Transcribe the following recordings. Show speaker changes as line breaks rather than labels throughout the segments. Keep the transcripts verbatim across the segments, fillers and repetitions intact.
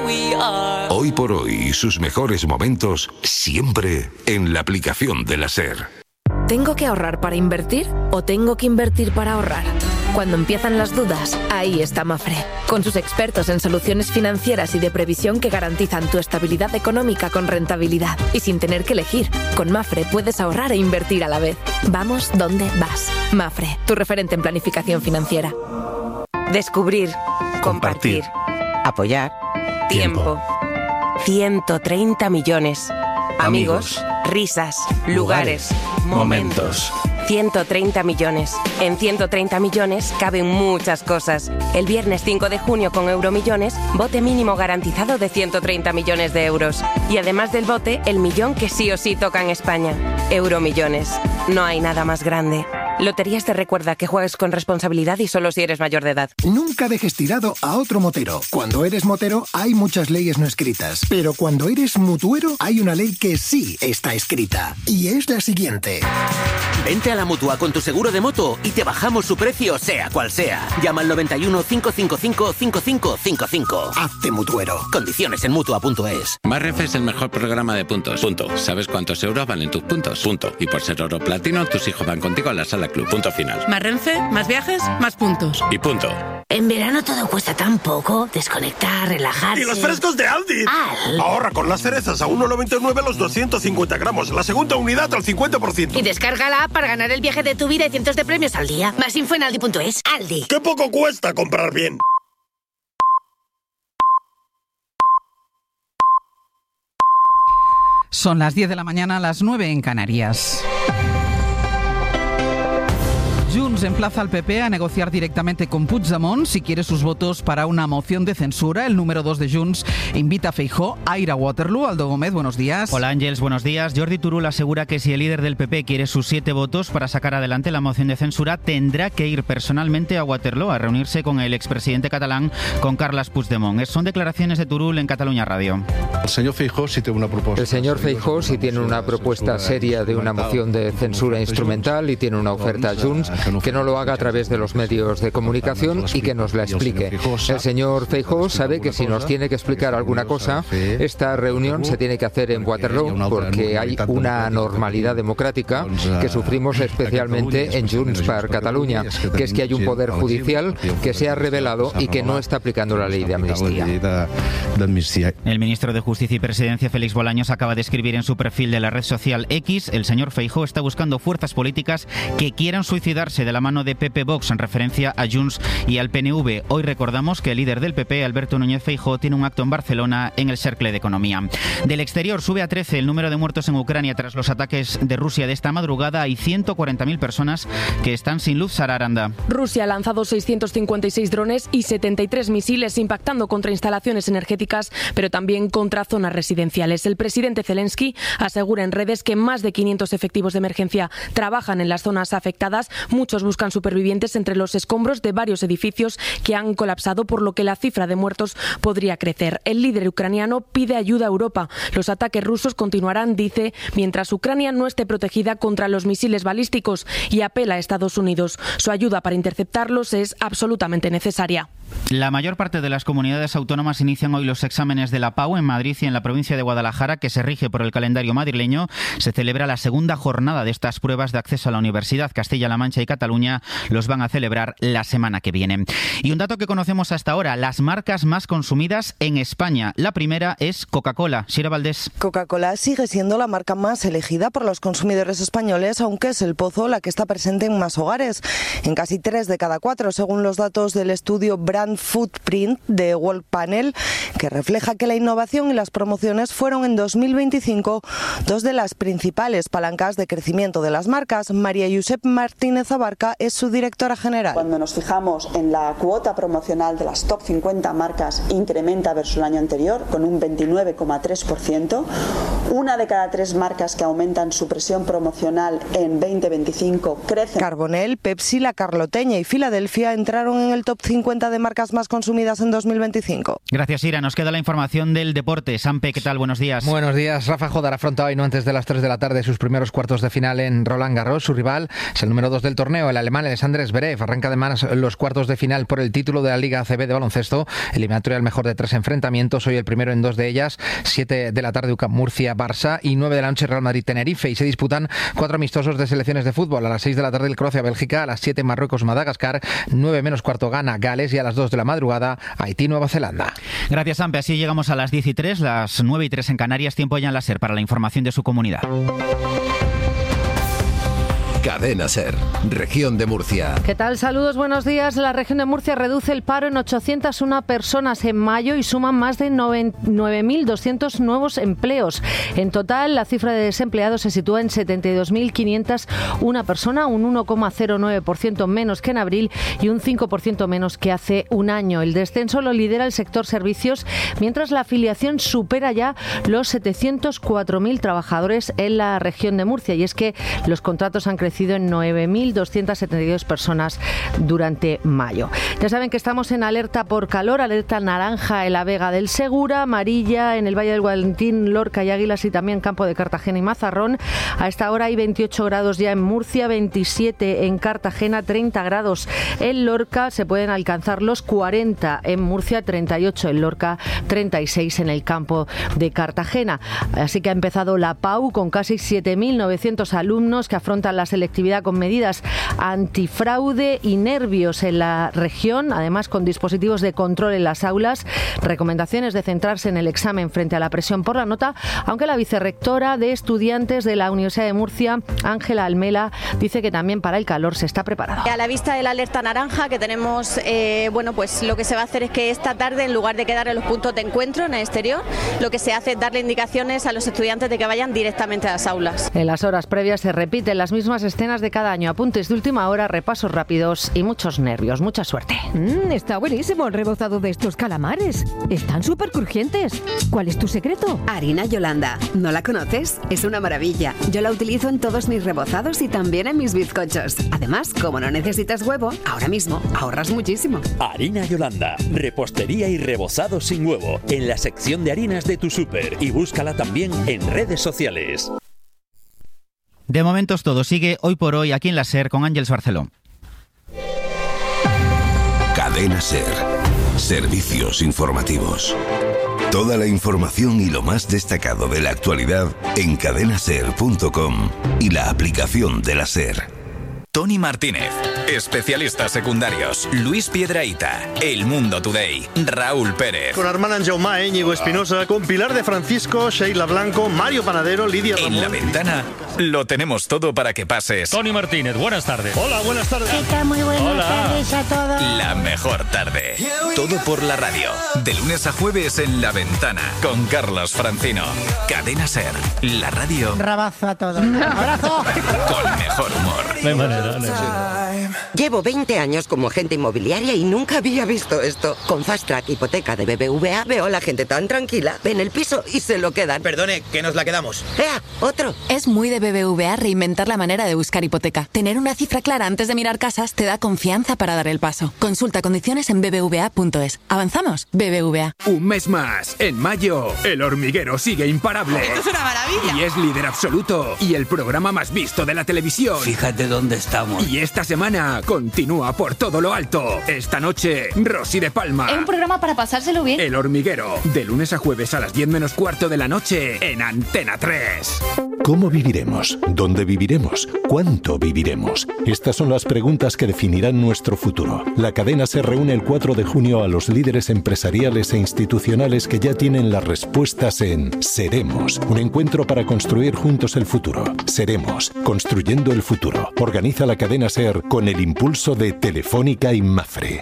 we are.
Hoy por hoy, sus mejores momentos siempre en la aplicación de la SER.
¿Tengo que ahorrar para invertir o tengo que invertir para ahorrar? Cuando empiezan las dudas, ahí está Mafre, con sus expertos en soluciones financieras y de previsión que garantizan tu estabilidad económica con rentabilidad y sin tener que elegir. Con Mafre puedes ahorrar e invertir a la vez. Vamos donde vas. Mafre, tu referente en planificación financiera.
Descubrir, compartir, apoyar, tiempo. ciento treinta millones. Amigos, risas, lugares, momentos. ciento treinta millones. En ciento treinta millones caben muchas cosas. El viernes cinco de junio con Euromillones, bote mínimo garantizado de ciento treinta millones de euros. Y además del bote, el millón que sí o sí toca en España. Euromillones. No hay nada más grande. Loterías te recuerda que juegues con responsabilidad y solo si eres mayor de edad.
Nunca dejes tirado a otro motero. Cuando eres motero hay muchas leyes no escritas, pero cuando eres mutuero hay una ley que sí está escrita. Y es la siguiente.
Vente a la Mutua con tu seguro de moto y te bajamos su precio sea cual sea. Llama al noventa y uno, cinco cinco cinco, cinco cinco cinco cinco.
Hazte mutuero.
Condiciones en Mutua punto es.
Mafre es el mejor programa de puntos. Punto. ¿Sabes cuántos euros valen tus puntos? Punto. Y por ser oro platino, tus hijos van contigo a la sala club. Punto final.
Más Renfe, más viajes, más puntos.
Y punto.
En verano todo cuesta tan poco. Desconectar, relajarse.
¡Y los frescos de Aldi!
Aldi.
Ahorra con las cerezas a uno noventa y nueve los doscientos cincuenta gramos. La segunda unidad al cincuenta por ciento.
Y descarga la app para ganar el viaje de tu vida y cientos de premios al día. Más info en aldi punto es. Aldi.
¡Qué poco cuesta comprar bien!
Son las diez de la mañana, las nueve en Canarias. Junts emplaza al P P a negociar directamente con Puigdemont si quiere sus votos para una moción de censura. El número dos de Junts invita a Feijóo a ir a Waterloo. Aldo Gómez, buenos días.
Hola Ángels, buenos días. Jordi Turull asegura que si el líder del P P quiere sus siete votos para sacar adelante la moción de censura, tendrá que ir personalmente a Waterloo a reunirse con el expresidente catalán, con Carles Puigdemont. Son declaraciones de Turull en Cataluña Radio.
El señor Feijóo sí tiene una propuesta.
El señor Feijóo sí tiene una propuesta seria de una moción de censura instrumental y tiene una oferta a Junts, que no lo haga a través de los medios de comunicación y que nos la explique. El señor Feijóo sabe que si nos tiene que explicar alguna cosa, esta reunión se tiene que hacer en Waterloo porque hay una anormalidad democrática que sufrimos especialmente en Junts per Catalunya, que es que hay un poder judicial que se ha revelado y que no está aplicando la ley de amnistía.
El ministro de Justicia y Presidencia, Félix Bolaños, acaba de escribir en su perfil de la red social X: el señor Feijóo está buscando fuerzas políticas que quieran suicidarse de la mano de P P Vox, en referencia a Junts y al P N V. Hoy recordamos que el líder del P P, Alberto Núñez Feijóo, tiene un acto en Barcelona en el Cercle de Economía. Del exterior sube a trece el número de muertos en Ucrania tras los ataques de Rusia de esta madrugada. Hay ciento cuarenta mil personas que están sin luz. Sara Aranda.
Rusia ha lanzado seiscientos cincuenta y seis drones y setenta y tres misiles impactando contra instalaciones energéticas, pero también contra zonas residenciales. El presidente Zelensky asegura en redes que más de quinientos efectivos de emergencia trabajan en las zonas afectadas. Muchos buscan supervivientes entre los escombros de varios edificios que han colapsado, por lo que la cifra de muertos podría crecer. El líder ucraniano pide ayuda a Europa. Los ataques rusos continuarán, dice, mientras Ucrania no esté protegida contra los misiles balísticos, y apela a Estados Unidos. Su ayuda para interceptarlos es absolutamente necesaria.
La mayor parte de las comunidades autónomas inician hoy los exámenes de la P A U en Madrid y en la provincia de Guadalajara, que se rige por el calendario madrileño. Se celebra la segunda jornada de estas pruebas de acceso a la universidad. Castilla-La Mancha y Cataluña los van a celebrar la semana que viene. Y un dato que conocemos hasta ahora: las marcas más consumidas en España. La primera es Coca-Cola. Sira Valdés.
Coca-Cola sigue siendo la marca más elegida por los consumidores españoles, aunque es el Pozo la que está presente en más hogares, en casi tres de cada cuatro, según los datos del estudio Brand Footprint de World Panel, que refleja que la innovación y las promociones fueron en dos mil veinticinco dos de las principales palancas de crecimiento de las marcas. María Josep Martínez Abarca es su directora general.
Cuando nos fijamos en la cuota promocional de las top cincuenta marcas, incrementa versus el año anterior con un veintinueve coma tres por ciento. Una de cada tres marcas que aumentan su presión promocional en veinte veinticinco crecen.
Carbonell, Pepsi, La Carloteña y Filadelfia entraron en el top cincuenta de marcas marcas más consumidas en dos mil veinticinco.
Gracias, Ira. Nos queda la información del deporte. Sampe, ¿qué tal? Buenos días.
Buenos días. Rafa Jodar afronta hoy, no antes de las tres de la tarde, sus primeros cuartos de final en Roland Garros. Su rival es el número dos del torneo, el alemán Alexander Zverev. Arranca además los cuartos de final por el título de la Liga A C B de baloncesto, eliminatoria al mejor de tres enfrentamientos. Hoy el primero en dos de ellas, siete de la tarde U C A M Murcia-Barça y nueve de la noche Real Madrid-Tenerife. Y se disputan cuatro amistosos de selecciones de fútbol. A las seis de la tarde el Croacia-Bélgica, a las siete Marruecos-Madagascar, nueve menos cuarto Ghana, Gales y a las dos de la madrugada Haití-Nueva Zelanda.
Gracias, Sampe. Así llegamos a las diez y tres, las nueve y tres en Canarias. Tiempo ya en la SER para la información de su comunidad.
Cadena SER, región de Murcia.
¿Qué tal? Saludos, buenos días. La región de Murcia reduce el paro en ochocientas una personas en mayo y suman más de nueve mil doscientos nuevos empleos. En total, la cifra de desempleados se sitúa en setenta y dos mil quinientas una persona, un uno coma cero nueve por ciento menos que en abril y un cinco por ciento menos que hace un año. El descenso lo lidera el sector servicios, mientras la afiliación supera ya los setecientos cuatro mil trabajadores en la región de Murcia. Y es que los contratos han crecido en nueve mil doscientas setenta y dos personas durante mayo. Ya saben que estamos en alerta por calor, alerta naranja en la Vega del Segura, amarilla en el Valle del Guadentín, Lorca y Águilas y también Campo de Cartagena y Mazarrón. A esta hora hay veintiocho grados ya en Murcia, veintisiete en Cartagena, treinta grados en Lorca, se pueden alcanzar los cuarenta en Murcia, treinta y ocho en Lorca, treinta y seis en el Campo de Cartagena. Así que ha empezado la P A U con casi siete mil novecientos alumnos que afrontan la selectividad con medidas antifraude y nervios en la región, además con dispositivos de control en las aulas, recomendaciones de centrarse en el examen frente a la presión por la nota, aunque la vicerrectora de estudiantes de la Universidad de Murcia, Ángela Almela, dice que también para el calor se está preparado.
A la vista de la alerta naranja que tenemos, eh, bueno, pues lo que se va a hacer es que esta tarde, en lugar de quedar en los puntos de encuentro en el exterior, lo que se hace es darle indicaciones a los estudiantes de que vayan directamente a las aulas.
En las horas previas se repiten las mismas escenas de cada año, apuntes de última hora, repasos rápidos y muchos nervios. Mucha suerte.
Mm, está buenísimo el rebozado de estos calamares. Están súper crujientes. ¿Cuál es tu secreto?
Harina Yolanda. ¿No la conoces? Es una maravilla. Yo la utilizo en todos mis rebozados y también en mis bizcochos. Además, como no necesitas huevo, ahora mismo ahorras muchísimo.
Harina Yolanda. Repostería y rebozado sin huevo. En la sección de harinas de tu súper. Y búscala también en redes sociales.
De momento es todo. Sigue Hoy por Hoy aquí en la SER con Ángeles Barceló.
Cadena SER. Servicios informativos. Toda la información y lo más destacado de la actualidad en cadena ser punto com y la aplicación de la SER.
Tony Martínez, especialistas secundarios, Luis Piedrahita, El Mundo Today, Raúl Pérez.
Con Armand Anjaumá, Íñigo Espinosa, con Pilar de Francisco, Sheila Blanco, Mario Panadero, Lidia Ramón.
En La Ventana lo tenemos todo para que pases.
Tony Martínez, buenas tardes.
Hola, buenas tardes.
¿Qué tal? Muy buenas
Hola.
tardes a todos.
La mejor tarde. Todo por la radio. De lunes a jueves en La Ventana con Carlos Francino. Cadena SER, la radio.
Rabazo a todos. ¡Abrazo!
Con mejor humor.
De manera.
Llevo veinte años como agente inmobiliaria y nunca había visto esto. Con Fast Track Hipoteca de B B V A veo a la gente tan tranquila. Ven el piso y se lo quedan.
Perdone, que nos la quedamos.
¡Ea! ¡Otro!
Es muy de B B V A reinventar la manera de buscar hipoteca. Tener una cifra clara antes de mirar casas te da confianza para dar el paso. Consulta condiciones en b b v a punto es. ¿Avanzamos? B B V A.
Un mes más. En mayo, El Hormiguero sigue imparable.
¡Esto es una maravilla!
Y es líder absoluto. Y el programa más visto de la televisión.
Fíjate dónde estamos.
Y esta semana continúa por todo lo alto. Esta noche, Rosy de Palma.
Es un programa para pasárselo bien.
El Hormiguero. De lunes a jueves a las diez menos cuarto de la noche en Antena tres.
¿Cómo viviremos? ¿Dónde viviremos? ¿Cuánto viviremos? Estas son las preguntas que definirán nuestro futuro. La cadena se reúne el cuatro de junio a los líderes empresariales e institucionales que ya tienen las respuestas en Seremos, un encuentro para construir juntos el futuro. Seremos, construyendo el futuro. Organiza la cadena SER con el impulso de Telefónica y Mafre.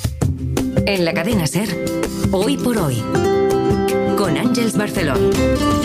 En la cadena SER, Hoy por Hoy, con Ángeles Barceló.